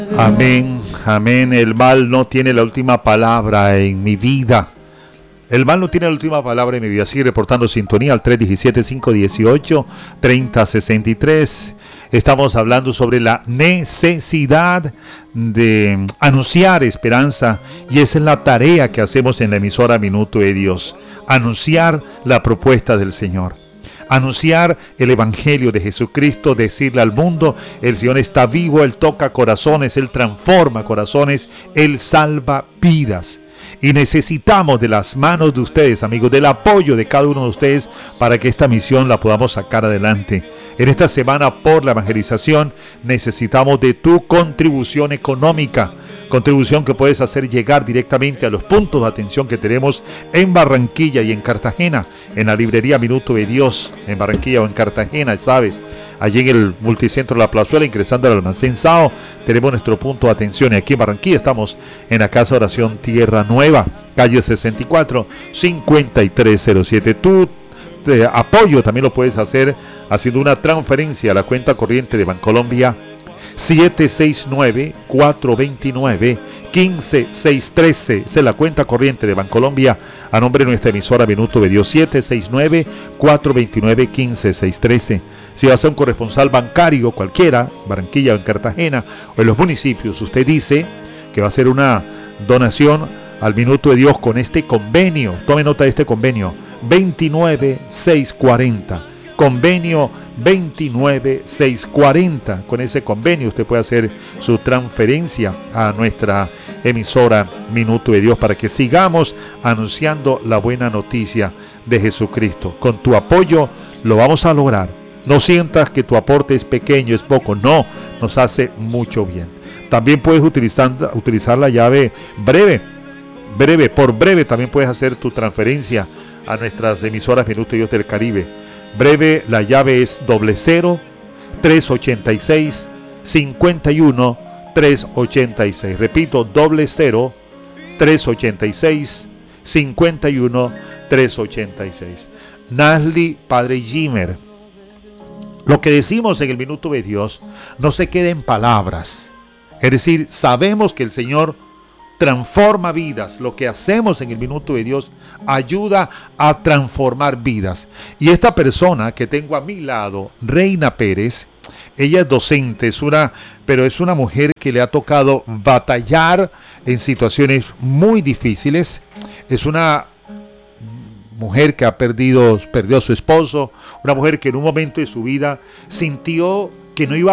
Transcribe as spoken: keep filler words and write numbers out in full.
Amén, amén. El mal no tiene la última palabra en mi vida. El mal no tiene la última palabra en mi vida. Sigue reportando sintonía al tres uno siete, cinco uno ocho, tres cero seis tres. Estamos hablando sobre la necesidad de anunciar esperanza, y esa es la tarea que hacemos en la emisora Minuto de Dios. Anunciar la propuesta del Señor. Anunciar el Evangelio de Jesucristo, decirle al mundo, el Señor está vivo, Él toca corazones, Él transforma corazones, Él salva vidas. Y necesitamos de las manos de ustedes, amigos, del apoyo de cada uno de ustedes para que esta misión la podamos sacar adelante. En esta semana por la evangelización necesitamos de tu contribución económica. Contribución que puedes hacer llegar directamente a los puntos de atención que tenemos en Barranquilla y en Cartagena, en la librería Minuto de Dios, en Barranquilla o en Cartagena, ¿sabes? Allí en el multicentro La Plazuela, ingresando al almacén Sao, tenemos nuestro punto de atención. Y aquí en Barranquilla estamos en la Casa de Oración Tierra Nueva, calle sesenta y cuatro, cincuenta y tres cero siete. Tu eh, apoyo también lo puedes hacer haciendo una transferencia a la cuenta corriente de Bancolombia siete seis nueve, cuatro dos nueve, uno cinco seis uno tres. Esa es la cuenta corriente de Bancolombia a nombre de nuestra emisora Minuto de Dios, siete seis nueve, cuatro dos nueve, uno cinco seis tres. Si va a ser un corresponsal bancario cualquiera, Barranquilla o en Cartagena o en los municipios, usted dice que va a hacer una donación al Minuto de Dios con este convenio. Tome nota de este convenio, veintinueve seiscientos cuarenta. Convenio veintinueve seiscientos cuarenta. Con ese convenio usted puede hacer su transferencia a nuestra emisora Minuto de Dios para que sigamos anunciando la buena noticia de Jesucristo. Con tu apoyo lo vamos a lograr. No sientas que tu aporte es pequeño, es poco. No, nos hace mucho bien. También puedes utilizar, utilizar la llave breve. Breve, por breve también puedes hacer tu transferencia a nuestras emisoras Minuto de Dios del Caribe. Breve, la llave es doble cero, tres ochenta y seis, cincuenta y uno, tres ochenta y seis. Repito, doble cero, tres ochenta y seis, cincuenta y uno, tres ochenta y seis. Nasli Padre Jimmer. Lo que decimos en el Minuto de Dios no se queda en palabras. Es decir, sabemos que el Señor transforma vidas. Lo que hacemos en el Minuto de Dios ayuda a transformar vidas. Y esta persona que tengo a mi lado, Reina Pérez, ella es docente, es una, pero es una mujer que le ha tocado batallar en situaciones muy difíciles. Es una mujer que ha perdido, perdió a su esposo, una mujer que en un momento de su vida sintió que no iba